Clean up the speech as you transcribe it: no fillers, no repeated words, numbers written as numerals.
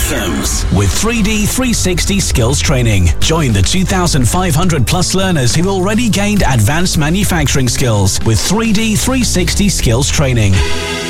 Anthems with 3D 360 Skills Training. Join the 2,500 plus learners who've already gained advanced manufacturing skills with 3D 360 Skills Training.